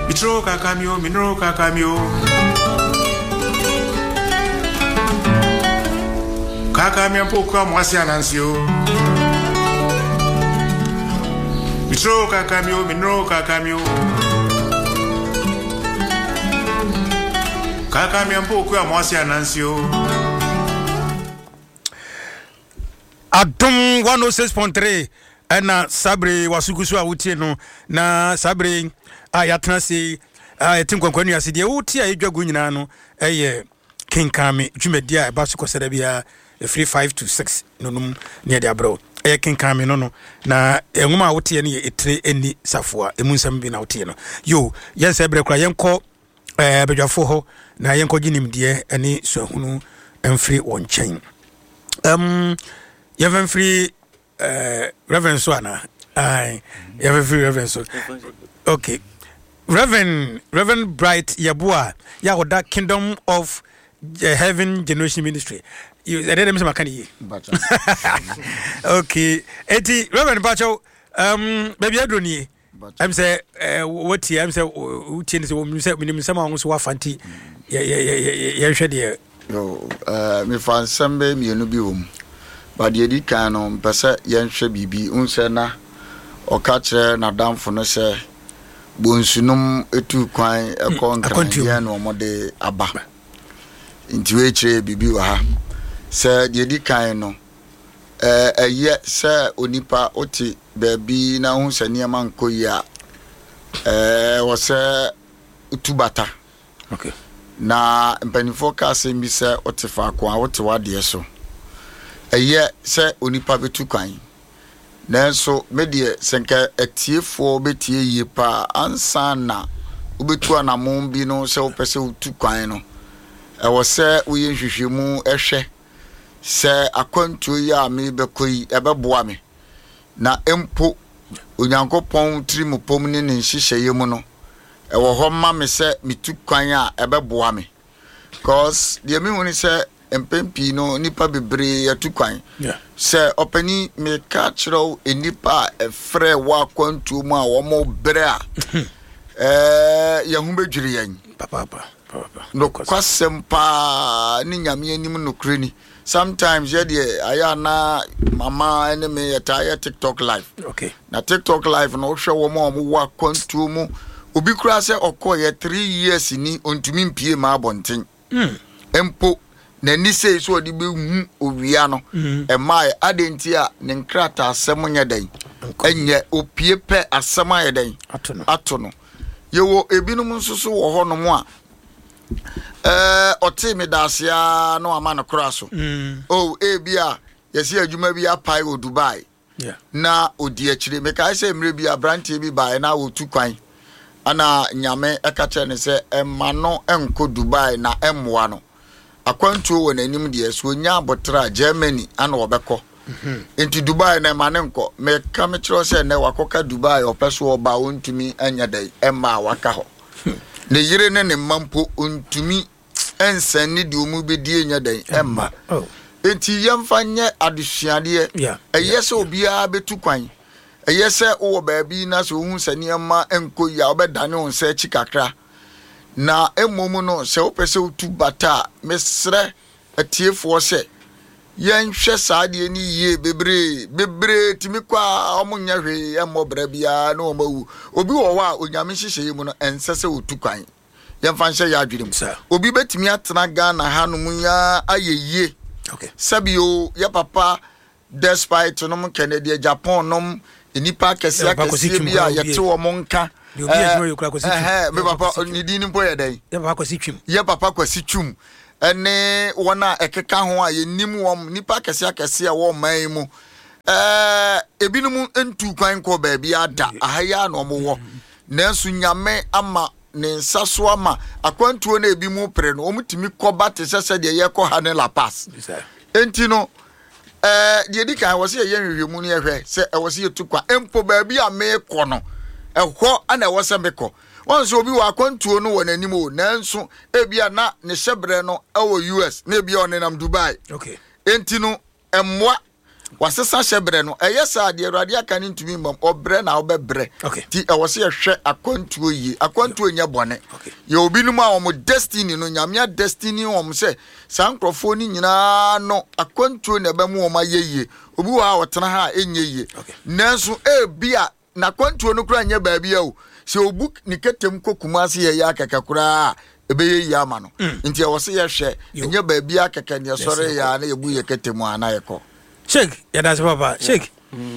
Mitro kakamio, minro kakamio. Kakamio pokwa mwasi anansio. Mitro kakamio, minro kakamio. Kakamio pokwa mwasi anansio. Adum 106.3 na Sabre wasukusu awutie no na Sabre ayatena se etim kwankwanu ase de wutie ayedwagu nyina no eye kenkame dwumadi a ba so kosere bia free 5 to 6 nonum ne de abro eye kenkame no na enwuma wutie ne etre eni safoa emu nsam bi na wutie no yo yense bre kra yenko bedwafo ho na yenko ginimde eni suahunu emfiri wonchen you have free Reverend Swana. You have free Reverend Swana. Okay. Reverend Bright Yabua. Ya oda Kingdom of Heaven Generation Ministry. You I didn't miss my candy. Okay. Eti Reverend Bacho baby Adoni. I'm say what I'm say uti ni say minimum sama wangu wa fanti. Ya shede. Yo me fan sembe mi enu bi but the canon, Passa Yansha Bibi, Unsena, or catcher, Nadam for no say, Bunsunum, a two quine, a contian or mode abba. Into H. Bibi, Sir, the Dicano, a yet, Sir, Unipa Oti, baby, now Saniaman Koya, was Sir Utubata. Okay. Na Benifoca say, Miss Otifa, what to what dear so. Eye se onipa betu kwan nanso me de senka atiefo betie yi pa ansa na obetu anamon bi no se opese utu kwan no e wo se uye hwehwemu ehwe se akwantuo ya me bekoi ebeboa me na empo onyankopon trimopom ne nhyehyeye mu no e wo ho ma me se mitu kwan a ebeboa me cause de me woni se empempi no nipa bebre atukwan se opani me kachro enipa efre wa kwantu mu a wo mo bre a yahu bedwire yan papa no kwasempa ni nyame anim no kreni sometimes ye de aya na mama ene me yata TikTok live okay na TikTok live no hwe wo mo wa kwantu mu obi kura se okoye 3 years ni ontumi mpie ma abonten empo na ni sei so de be hu owia no e mai adenti a ne nkrata asem nya dan enye opie pe asem ayedan ato no yewo ebinum nsoso wo ho no mo a oti me dasia no ama no kraso oh ebia yesi adwuma bi apai o Dubai na odi akire me kai se mre bi abrantie bi bai na wo tu kwan ana nyame ekache ne se emma no enko Dubai na emmoa no akwantuo wɔ n'anim de so nya abotra Germany ana obekɔ enti Dubai na ma ne nkɔ me ka me kyerɛ sɛ ne wakoka Dubai opeso oba ontumi anya dai emma waka hɔ ne yire ne ne mampo ontumi ensani de omu bedi anya dai emma enti yemfa nye adusuade ɛyɛ sɛ obia betu kwan ɛyɛ sɛ wo baabi na so hu sani emma enko ya obɛdane wo nsa chi kakra na emomu no se opese utu bata mesre atiefo se yenhwe saade ni ye bebre timi kwa omunya hwe emobra bia na omawu obi wo wa onyame hyehyeye mu no ensese utu kwan yemfa nhye ya adwire mu obi betimi atena Ghana hanum ya ayeye okay sabio ya papa despite no mu Canada Japan no enipa kese bia yete wo monka me papa ni dinin boye dai ye papa kwasi twum ene wona ekeka ho a yenim wom nipa kese akese a wo man mu ebinum entu kwan ko ba bia ada ahaya na omo nansu nyame ama ne nsaso ama akwantuo na ebi mu pre no omutimi koba te sese de ye ko ha ne la pass enti no de di kan wo se ye hwehwemu ne hwe se wo se yetu kwa empo ba bia me ko no ehwo ana wo se meko wonso obi wa akwantuo no wɔ nanim o nanso ebia na ne hyebre no ɛwɔ US na ebia ɔne nam Dubai okay enti no emmoa wasesa hyebre no eye sa de awurade aka ne ntumi mbam obre na obebre ti e wo se hwe akwantuo yi akwantuo nya bone ye obi no ma wo destiny no nyamia destiny wo se sankrofo ni nyina no akwantuo na be mu wo ma yeye obi wa wotena ha enyeye nanso bia na akwantuo no kura nya ba bia o se obu ni ketem kokuma se ye akakakura ebeye ya ma no nti e wo se ye hwe nya ba bia akaka ne sore ya na ye bu ye ketem ana ye ko Sheikh, yeah, that's Papa. Sheikh,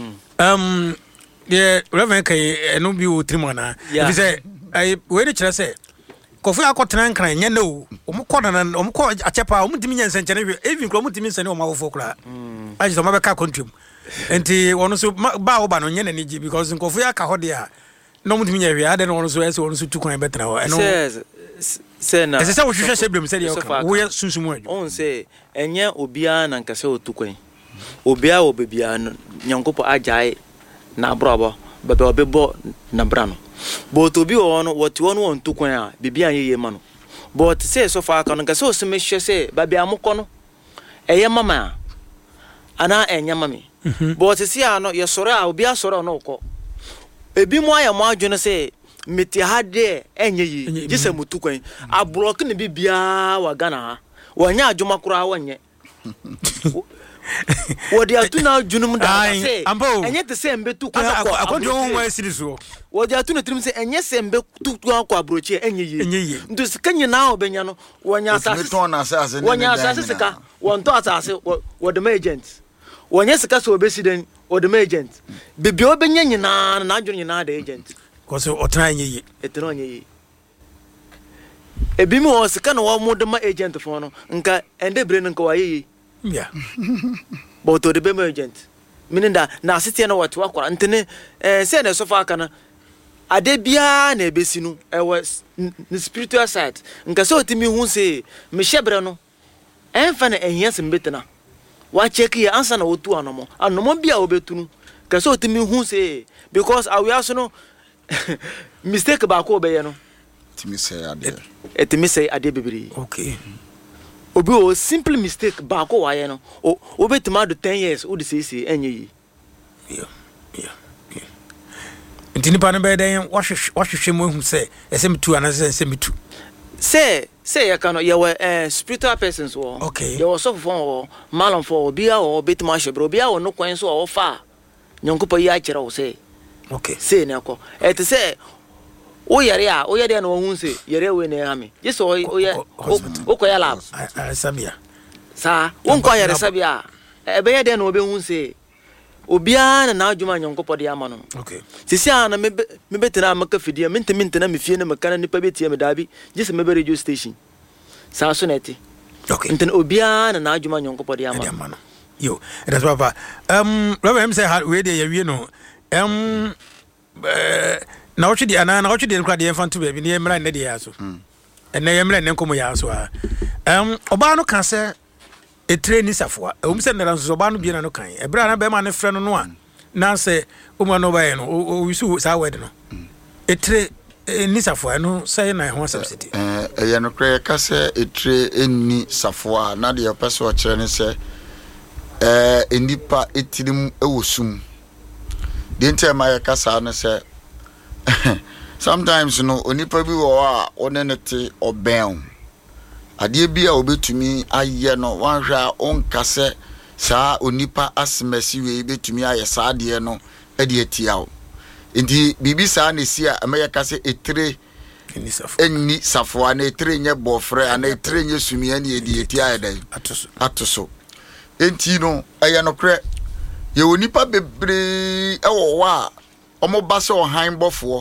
the Reverend Kay, no be Trimona. If you say, I wait to say, Kofi Akotan can, you know, Omkodan, Omko, a chapa, Mutimian Century, even Cromutimis and Oma Fokla. I just remember Kakontum. And the one also Baoban on Yenny because in Kofi Akahodia, no Mutimian, I don't also as also took my better now. And says, Sena, as I said, what you said, we are soon more. On say, and yet Obian and Casso took obia obibia nyankopo ajai na brobo bebe obebo na brano but obi ono what one want to kwan bibia yeye ma no but say so far kan so se me hwe say babia mokọ no eye mama ana enya mami but see ano ye soro a obi asoro no kọ ebi mo aya mo adwene say meti ha de enye yi gise mutu kwan abrok ne bibia wa Ghana ha wanya adwuma kura wanye what they are doing now, Junum, and yet the same betu. I can't do one series. What they are doing to say, and yes, and betu to broche, and ye. Do can you now, Benyano, when you assassin, when you assassin, one thought as what the agents. When yes, a castle obedient or the agent. Bibio Benyan, and I join the agent. Because or trying ye, it on ye. A bimo was a kind of more than my agent for no, and they bring and go away. Yeah. But to the BEM agent. Meaning that now sitting what to work on Antony, said so far can a de bia ne besinu, I was the spiritual side. And Casso to me who say, Michebrano, and Fanny and yes and better. Why check your answer no to animal, and no more be our betunu. Casso to me who say, because I will also know mistake about Cobayano. To me say, I did baby. Okay. Obi o simple mistake baako waye no obetuma do 10 years o de say enye yi ntini pa no be den wahwehwe mo hu say esem tu anase esem tu say ya kano ye were spiritual persons wo okay ye was so for malon for obi a o betuma hwebro obi a o no kwan so o fa nyankopa yi a kire wo say okay say na ko et say o yare a o yare na wo hu say yare we na ha me yes o koya lab sabia sa won ko yare sabia e be yade na obe hu say obia na adwuma nyonkopɔ de ama no okay sisi ana me betena maka fidie mentena me fie na maka na nipa betie me dabi gese me be radio station sa so neti okay enten obia na adwuma nyonkopɔ de ama no yo that's papa Reverend say we dey yawie no na ochi di ana na ochi di nkra de enfanto be ne emra ne de yaso ene emra ne nkomo yaso oba no ka se etre ni safoa se na nso oba no bi na no kan ebra na be ma ne frɛ no no a na se omo no ba ye no o wisu sa word no etre ni safoa no say na ho subsidy ye no kre ka se etre eni safoa na de person o kire ne se enipa etirim ewosum de ntema ye ka sa no se sometimes no onipa bi wo a onenete oben ade bia obetumi aye no wanhwa onkase saa onipa asmesi we betumi aye saa de no ade atiawo enti bibi saa na si a amaya kase etre eni safoa na etre nye bofre ana etre nye sumia na edi atia dan atoso enti no aye no kre ye onipa bebre ewo wa omo ba se ohan bofo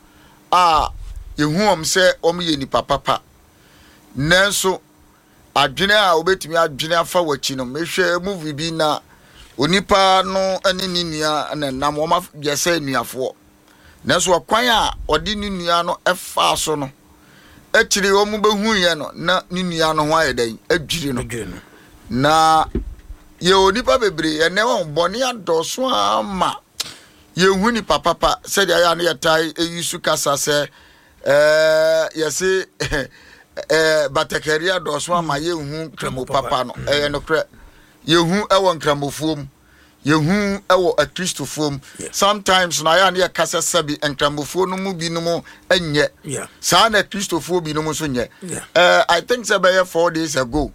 yehu om se om ye ni papa nanso adwene a obetumi adwene afa wachi no mehwe movie bi na onipa no ane ni nua na nam oma yesa nuafo nanso akwan a odi ni nua no efa so no akiri om behu ye no na ni nua no ho ayedan adwiri no na ye onipa bebre ye ne won bone adoso ama yehu ni papa said ya na yetai eyusu kasa se yesi batekeria doso ama yehu kramo papa no no kre yehu ewo nkramofuom yehu ewo a Christopher sometimes na ya na kasa sabi enkramofo no mu bi no mu enye sa na Christopher bi no mu so nye I think say be 4 days ago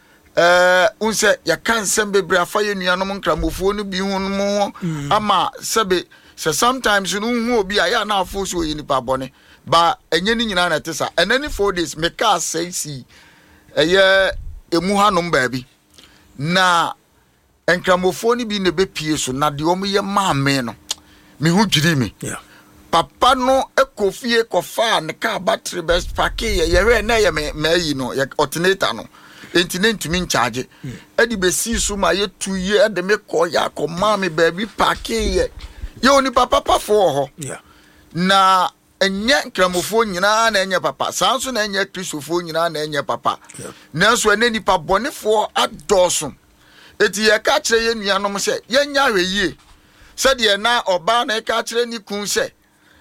unse ya kan sembe bra fa ye nuanom enkramofo no bi hu no mu ama sabi so sometimes no hu obi aya na afo so yi nipa bone ba enye ni nyina na tesa enani 4 days me ka say si eye emu hanom ba bi na enkramofoni bi ne bepie so na de omo ye maame no me hu dwiri me papa no ekofie kofa ne ka battery best pack ye hwe na ye me yi no ye alternator no entine ntumi charge edi be si so ma ye 2 year de me ko ya ko maame ba bi pack ye oni papa fo ho na enye enkramofo nyina na enye papa sanso na enye Christopher nyina na enye papa nanso ene nipa bonefo adoso eti ye ka kire ye nuanom se ye nya hweyie se de na oba na ka kire ni kun se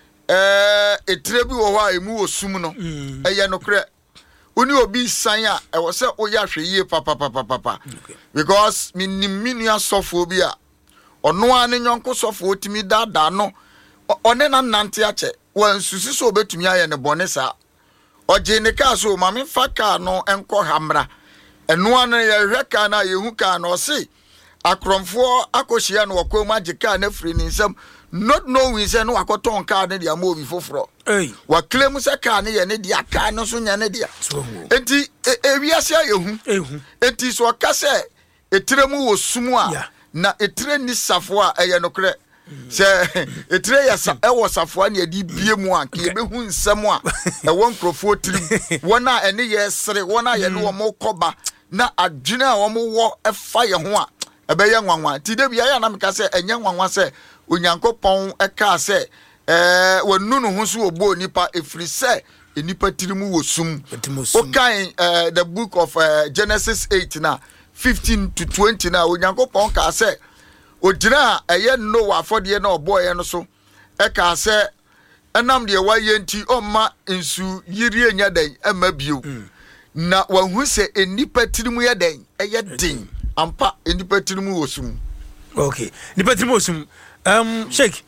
etire bi wo ho a emu osum no eye no kre oni obi san a e wo se o ya hweyie papa because miniminu asofo bi a ono ane nyonko sofo otimi dada no one na nante ache wan susi so betumi aye ne bone sa oje ne ka so mame fa ka no enko hamra eno ane ye hweka na yehu ka no se akromfo akohia no wakoma agika na firi ni nsam not knowing say no akoton ka ne dia mo bi foforo wa claim say ka ne ye ne dia ka no so nya ne dia enti ewiase ayehu enti so ka say etiremu wo sumu a na etire ni safo a eye no kre se etire ya sa ewo safo a ne di bie mu a ke be hu nsam a ewo nkrofo tirim wona ene ye sere wona ye no mo koba na adwene a wo mo wo efa ye ho a ebe ye nwanwa ti de bia ya na meka se enye nwanwa se onyankopon eka se wonu no ho so obo nipa efiri se enipa tirimu wo sum okay the book of Genesis 8 na 15 to 20 na onyankopon ka se odina eye Noah afode na obo ye no so eka se enam de waye nti omma nsu yiri enya dan ama bio na wahu se enipa tirimu ye dan eye din ampa enipa tirimu wo sum okay enipa tirimu wo sum Sheikh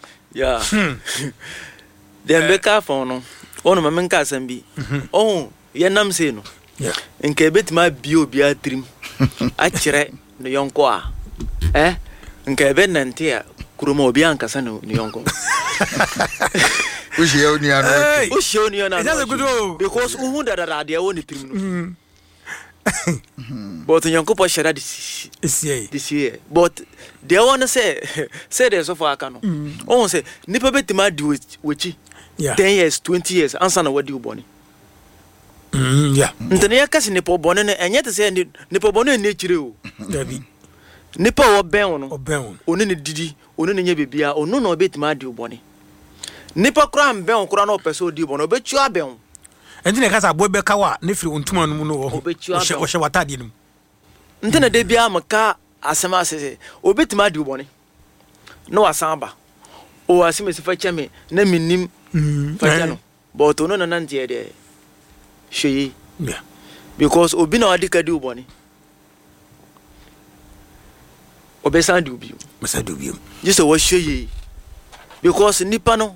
dem beka fon no onu ma menka sambi ye nam se no nke betima bi obi atrim a kire no yonko a nke be nante a kuroma obi ankasa no yonko ushie oni ano because uhu da de woni trim no but yonko po share this year but they want to say there's so far kanu on say nipa betima di wechi 10 years 20 years answer na wadi uboni ntene yakasi nipa obone ne enye te say nipa obone ne chire o dabi nipa oben no oni ne didi oni ne nya bebia onu na obetima di uboni nipa kura mben kura na opese odi uboni obechu aben enti ne kasa bobe kawa ne firi ontuma no mu no wo hye watade no ntene de bia maka asema asese obetima di uboni no asamba o asimesi fa chame na minim fa chano but ono na nante de shey because obi na wadika di uboni obesa di ubi masadu bi just o shey because nipa no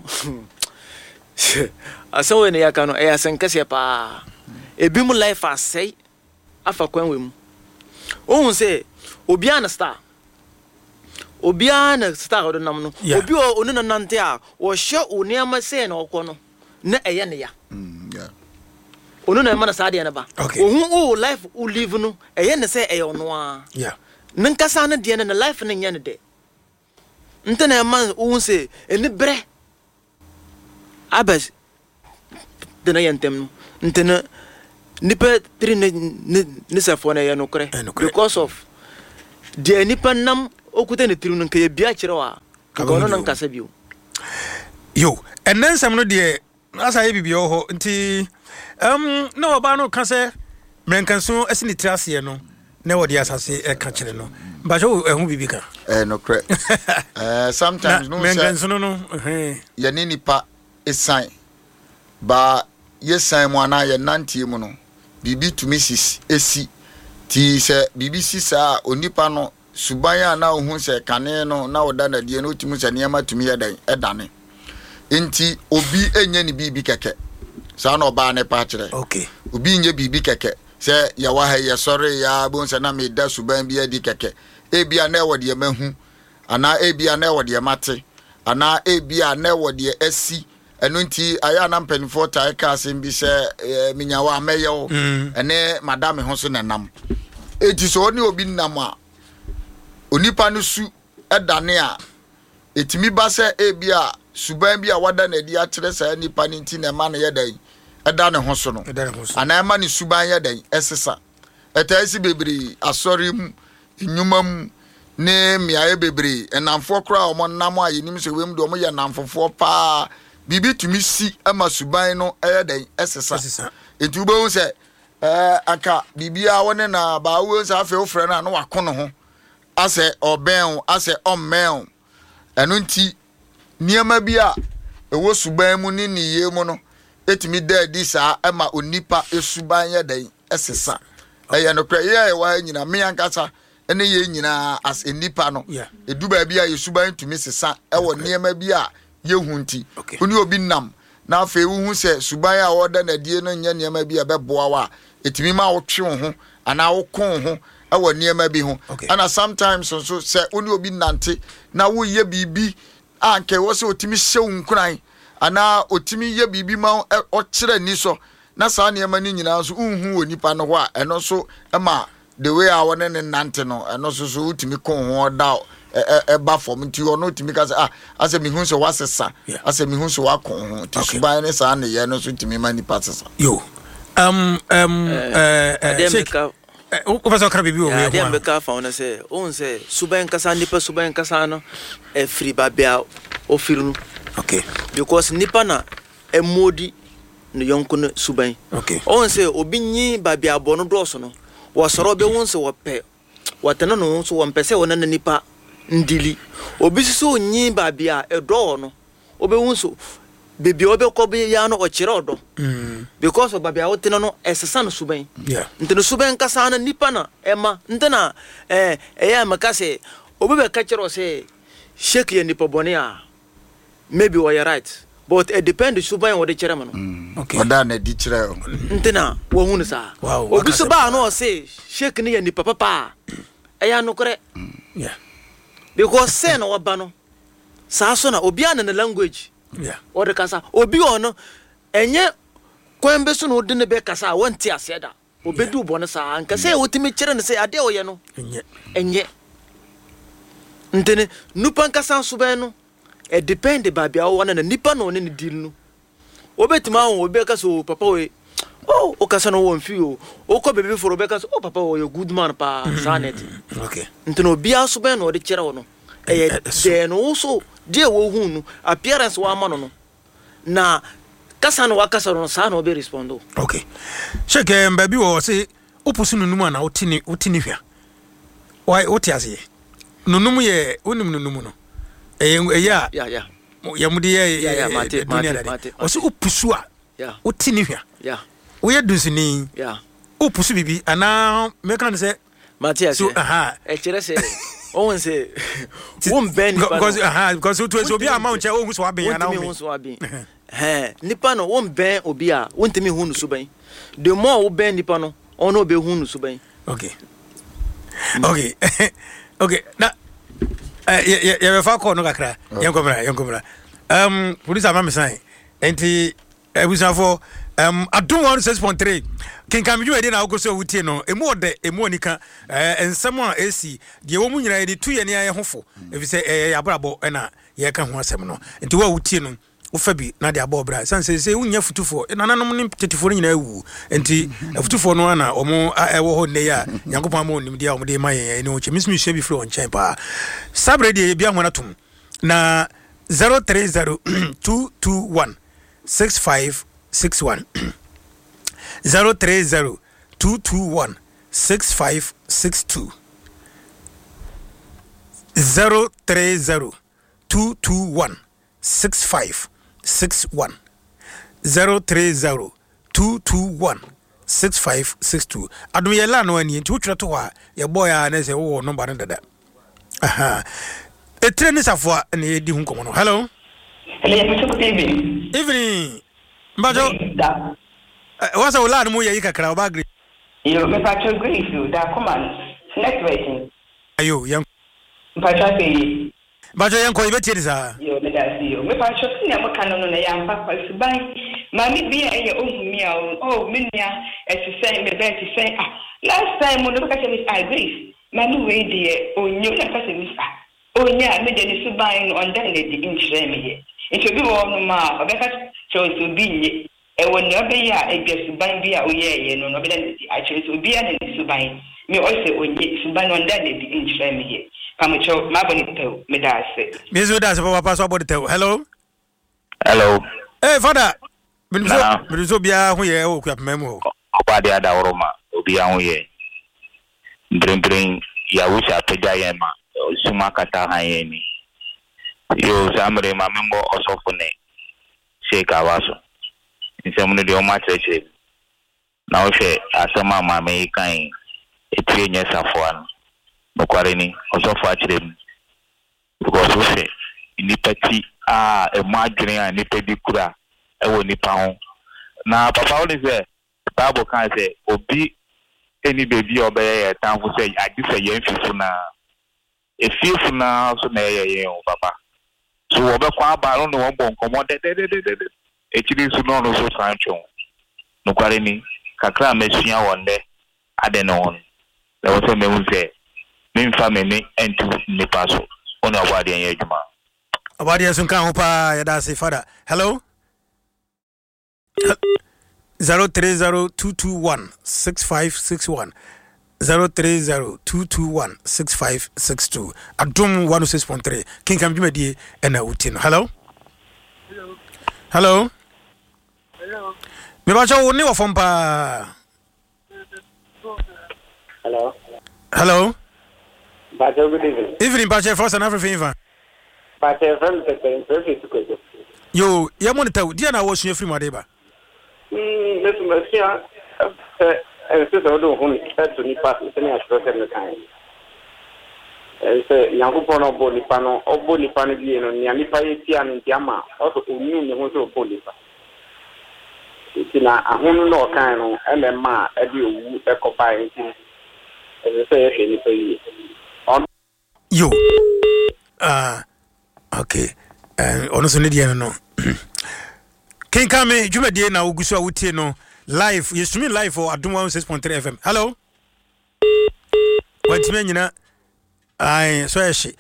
asawo ne yaka no asenkase pa ebi mu life asai afa kwanwe mu ohun se obi ana star odo nam no obi onu na nante a wo hye oni ama se na okono na eye ne ya onu na ma na sa de na ba ohun life o live no eye ne se eye ono a nkasa na de na life na nya ne de ntena ma ohun se eni bre abas de na yantem no ntena nipa tri ne safo na ye no kre because of de nipa nam okuta ne tiru nka ye bia kire wa kono na nkasa bio yo enensam no de asa ye bibio ho nti no oba no ka se menkanso asini trase no na wodi asase e ka kire no ba jo ehu bibika no kre sometimes no menkanso no ye ni nipa esan ba ye san mo ana ye nantie mu no bibi to Mrs. esi ti se BBC sa onipa no subanya na ohun se kane no na oda na die no otimi se niam atumi yedan edane enti obi enye ni bibi keke sa na oba ne pa kire okay obi nye bibi keke se ya wa ha ye sori ya bon se na me da suban bi adi keke ebia na wo de mahu ana ebia na wo de mate ana ebia na wo de asi eno nti aya na mpanifo ta ka se bi se minyawa meyo ene madame ho so nenam eti so ni obi nam a onipa no su edane a etimi ba se ebia suban bi a wada na di a kire sa nipa ni nti na ma na yedan edane ho so no ana ma ni suban yedan esesa etaisi bebiri asori nyumam ne miaye bebiri enamfo kra o mo nam a yenim se wem do mo ye namfofo pa bibi tumi si ama suban no yedan esesa eti ubo se aka bibia woni na ba wo sa afi ofre na no wakono ho ase oben ase ommen eno nti niema bia ewo suban mu ni niye mu no etimi da di sa ama onipa esuban yedan esesa eye no kra ye wa nyina me ankasa ene ye nyina as enipa no eduba bia yesuban tumi sesa ewo niema bia ye hunti oni obi nam na afi wu se suban a woda na die no nya niema bia beboa wa etimi ma wo twe ho ana wo kon ho ewo niema bi ho ana sometimes so se oni obi nante na wo ye bibi anke wo se otimi hyew nkran ana otimi ye bibi ma o kire ni so na sa niema ni nyina so unhu woni pa no ho a eno so ema the way I want ne nante no eno so otimi kon ho da eba form nti ono otimi ka se ase mi hu so wasesa ase mi hu so wakon ho ti suban ne sa ne ye no so otimi ma ni pasesa yo Professor Krabibi o we dem be ka fa ona se on se suban kasa nipa suban kasa no e free babia o firu okay because nipa na e modi no yonko no suban okay on se obi nyi babia bo no do so no wo soro be won se wo pe watena no so wo mpese wona na nipa ndili obi so nyi babia e do no obi won so bebi obe ko be ya no o kire odo because babia wotena no esesa no suban nteno suban kasa na nipa na ema ntena ya makase obi be ka kire se shake ye nipa bone a maybe we are right but it depend suban wo de kire ma no okay oda na di kire ntena wo hunu sa obi so ba no se shake ne ye nipa papa ya no kore because say no waba no sa so na obi ana na language or kasa obi ono enye kwembe so no de ne be kasa wonti aseda obedu bone sa anka say wotimi kire ne say ade oye no enye ntene nupa kasa so ben no e depend babia wo na nipa no ne deal no obetima wo obi kasa o papa we o kasa no won fi o ko bebe for obi kasa o papa wo you good man pa sanet okay ntene obi aso ben no de kire wo no e de no so die wo hunu appearance wa mano no na kasa no wakasa no sa no be respondo okay sheke mbabi wo se opusu nunum na otini hwa why otiase nunum ye onim nunum no ya ya mudi ye mate o se opusu a otini hwa wo ye dusini opusu bibi ana meka no se mate so e kire se on say won ben because to obi amount che o hu so aben ya na o nipa no won ben obi a wontemi hu no so ben the more wo ben nipa no ono obe hu no so ben okay na ya fa ko no kakra yankomra police ama me sai enti ebusafo adum 16.3 kinkam ju ede na okoso wutie no emu onika ensem a esi de wo mu nyina ede tu ye ne aye hofo efise ya brabo na ye ka ho asem no enti wa wutie no wo fa bi na de abo bra sanse se wunya futufo nananom ni tetifo nyina ewu enti futufo no na omo ewo ho ne ya yankopon ma onim dia omo de ma ye ne o chemismi hwe bi fro on chen pa sabre de bia hona tum na 030221 6561 030-221-6562 030-221-6561 030-221-6562 adum ye la no ani nti wotwe to ha ye boy a na se wo number no dada Etre ni safo na yedi hu komo no. Hello. Good evening. Evening. Mbajo. What's our lad mo ye kakra obagri. Yo me patcho grief you da command networking. Ayo yan. Patcho say. Mbajo yan ko ibeti disa. Yo me da see yo. Me patcho sina mo kan no na yan papa suban. Ma mi bia e ohumi a o menia e se say me be ti say last time mo no ka say me grief. Ma mi we de onyo na ka say me onya me de ni suban no on dan le di inchire me ye. Nti obi wo no ma obeka choice obi nye e woni obi ya e gbe suban bi a oyeye no no be dan di a choice obi a na ni suban me o se onye suban on dan le di inchire me ye. Pamocho ma boni tew me da se. Me zo da se papa so bodi tew. Hello. Hello. Hey father. Me zo bia ho ye o kwa pememo. Oba de ada oroma obi a ho ye. Bring ya wusa peja ye ma. Suma kata hayeni. Yo samre ma membo osofune sheka waso nsemune de o ma cheche na o hwe asema ma me kan etie nya safoan no kware ni osofo achirem because o hwe ni pati e ma adwene a ni pedi kura e wo ni pa ho na papa o ni se Bible kan se obi eni baby obeye tanfo se agise ye mfifu na efifu na so na ye o papa. So obekwa ba no no bon komo de echiri su no so sancho no kware ni kakra mesua wonde ade no on le wo se me unse me mfa me ni entu ni paso ona obade en yejuma obade sun kan ho pa ya da se father. Hello. 0302216561 0302216562 Adum 106.3 King Kam Jumadi and Utino. Hello. Hello. Hello. Me bacha woni wa fompa. Hello. Hello. Bacha good evening. Evening bacha first and everything. Bacha from the perfect question. Yo, ya monita dia na wo sua free madeba. Listen, Monsieur, so do hon to ni pass ni astrote me kan. Yankupo no boni pano oboni pano bi no ni ani pa yeti an ntiama o so onu ni ho so boni pa. Tina ahunu no kan no ele ma e di owu e ko ba enti. Say ni pa yi. Yo. Okay. Ono so ne dia no. King Kame Jumadi na ogusu awutie no. Live, you streaming live for Adum 106.3 FM. Hello. What's me nyina? Ai so eshi.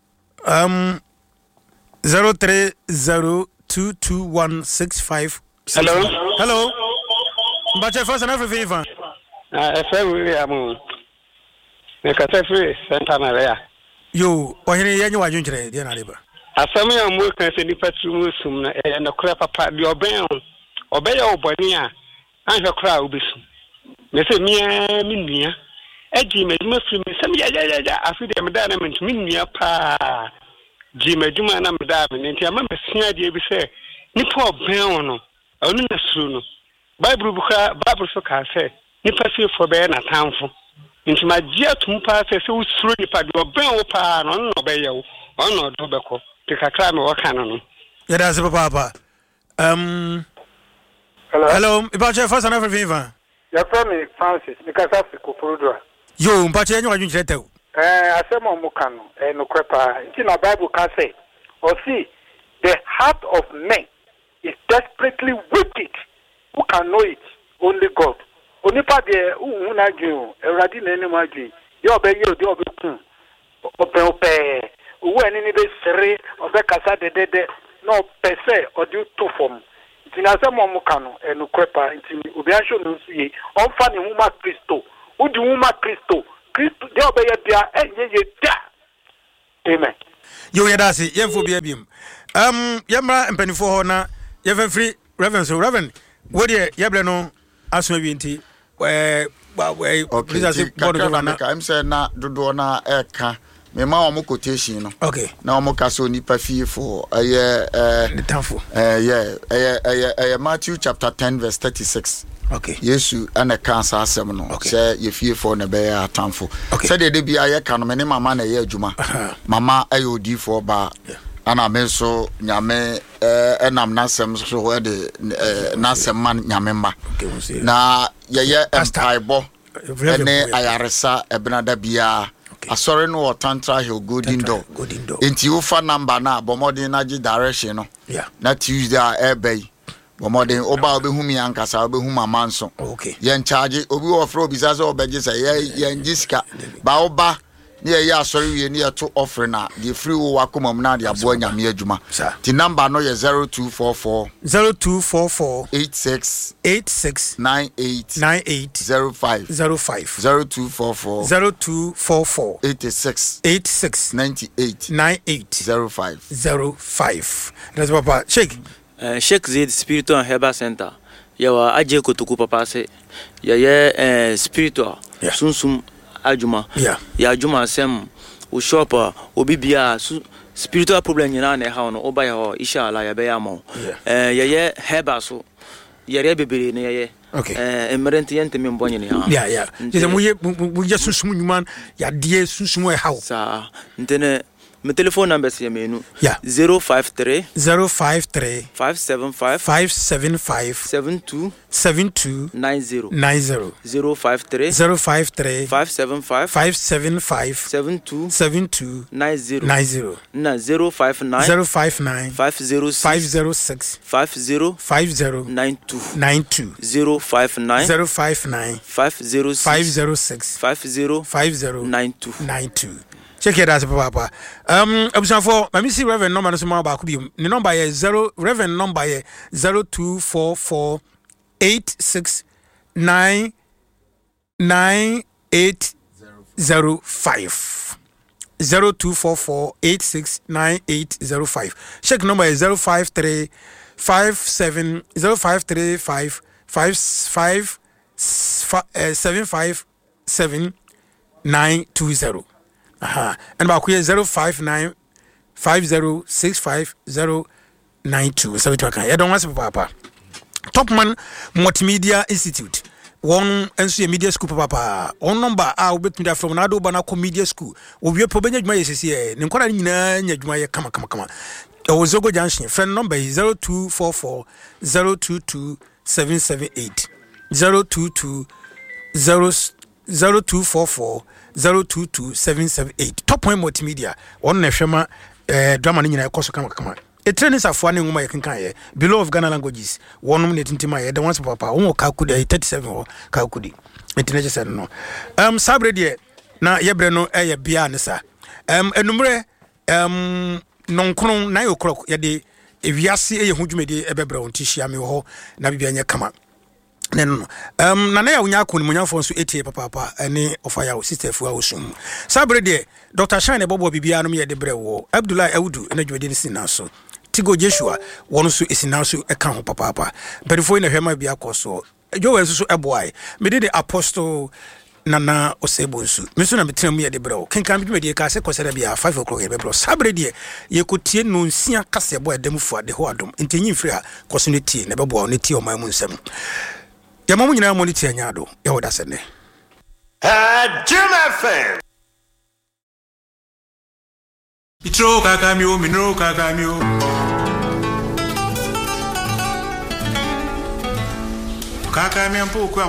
03022165. Hello. Hello. Mbache first and everything fan. William. Me ka se free center na ya. Yo, ohene yenye wadwunkyere dia na leba. Asam ya mu kan se ni patru mu sum na na kura papa bi oben obani a anhwe kra obesu me se mia minia agi meduma firi me se ya afi de meda na mentumi nia pa gi meduma na meda me nti ama mesia de bi se nipa oben no onu na suru no bible so ka se nipa se fo be na tamfo nti ma gi atum pa se usuru nipa de oben wo pa no no be ye wo ono do beko te kakra me wo kan no ya da se papa. Hello, Ibache first and everything. Your friend Francis, because that's the Kupurudra. Yo, Ibache, you are doing it. I said, Mokano, and Okrepa. It's in the Bible can say, or see, the heart of men is desperately wicked. Who can know it? Only God. Only part the Unaju, a radin enemy. You'll be you, you'll be open. When any day, Sere, or the Casa de no per se, or do two form. Tinasa Momokano and Ukrepa into Ubiasho Nusi, on funny Huma Christo, who do Huma Christo, Christo, they'll be a dear, and amen. You yadasi, Yemphobia beam. Yamra and Penny for Hona, Yeven free, Reverend, so Reverend, what dear Yablano, Aswinti, where, well, I'm saying, not Dudona Eka, me ma omo quotation no okay na omo ka so nipa fie for the tanfo Matthew chapter 10 verse 36 okay Yesu ana kansa asem no say ye fie for na be atamfo say de bi aye ka no me ne mama na ye adwuma mama aye odi for ba ana me so nyame enam nasem so de nasem man nyame ma na ye empaibo ene ayaresa ebenada bia asori no Tantra Hill Golden Door enti ufa number na bomodin na gi direction no na Tuesday ebey bomodin oba obehumi ankasa obehu mama nso ye charge obi offer obi sase obeje say ye ngiska ba oba ne ye asori wie ne to offer na the free wo wakomam na de abo nyame adwuma ti number no ye 0244 86 98 05 0244 86 98 05 that's papa Sheikh Zed Spiritual and Herbal Center yawa aje kotoku papa se ye spiritual sunsum ajuma ya ajuma sem o shop obibia spiritual problem nyina na ha no oba ya ho inshallah ya be ya mo ye herbal so yere bebere ne ye emerenti yente me mbonye ne ha ya je mu ye sunsum nyuman ya die sunsum e ha sa ntene my telephone number is 053 575 72 90 053 575 72 90 na 059 506 50 92 059 506 50 92 check it out papa abusan for me see reverend number no so ma ba ku bi ni number ye 0 reverend number ye 0244 869 9805 0244 8699805 check number is 053 57 0535 55 757 920 and back here 059 5065092 so we can you don't want papa Topman Multimedia Institute one NCA Media School papa on number I bet me from Nado Banako Media School we probably my SCA nkora nyina nyadwuma ye kama Ozogo Junction friend number is 0244 022 778 022 0244 022 778 Topman Multimedia on Nefema drama nyina ekoso kama a training afwane ngoma yekenkan ye below of Ghana languages one minute intima ye the ones papa won ka kudi 37 ka kudi international said no sabre de na yebre no ye bia ne sa enumre nonkron 9 o'clock ye de ewiase ye hudwumede ebebre on tihia me ho na bibia nya kama no na ya unya ko ni munyafo nso etie papa ene ofaya sister fu awosum sabre de Dr. Shine Bobo bibia no ye de bre wo Abdullah Awudu na dwede ni sinaso Tigo Joshua wonu so esinaso eka ho papa but for na hwema bia koso Joel so eboy me de apostle Nana Osebonsu meso na betrem ye de bre wo kenkan bi me ka se kosere bia 5 o'clock ye bebro sabre de ye kotie no nsia kase boy dem fu ade ho adom ntenyi firi ha koso ne tie na bebo ne tie o man mu nsem ya mamu nyina mo ne tie anya do ye woda sene Jim FM Mitro kakamio minro kakamio kakamia mpo kwa